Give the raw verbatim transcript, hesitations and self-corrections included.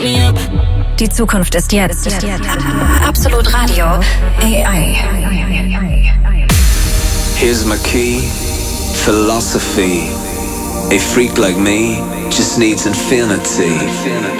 fuck me up. Die Zukunft ist jetzt. Absolut Radio. A I. Here's my key. Philosophy. A freak like me just needs infinity.